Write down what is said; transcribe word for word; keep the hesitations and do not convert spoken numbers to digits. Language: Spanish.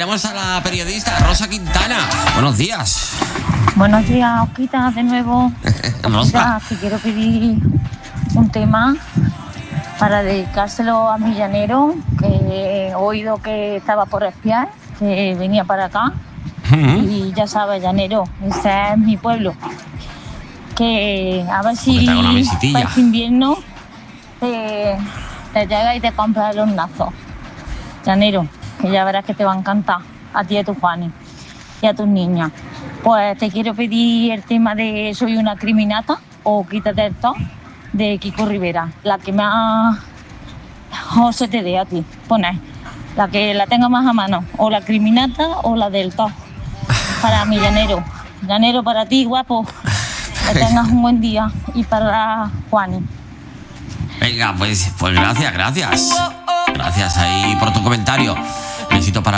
tenemos a la periodista Rosa Quintana. Buenos días. Buenos días, Osquita, de nuevo. Osquita, te quiero pedir un tema para dedicárselo a mi llanero, que he oído que estaba por espiar, que venía para acá. Uh-huh. Y ya sabes, llanero, ese es mi pueblo. Que a ver si para este invierno te, te llega y te compras los nazos. Llanero, que ya verás que te va a encantar a ti y a tus Juanes y a tus niñas. Pues te quiero pedir el tema de Soy una criminata o Quítate el top de Kiko Rivera, la que más o se te dé a ti, poner la que la tenga más a mano, o la criminata o la del top, para mi llanero. Llanero, para ti, guapo, que tengas un buen día, y para Juanes. Venga, pues, pues gracias, gracias. Gracias ahí por tu comentario. Besito para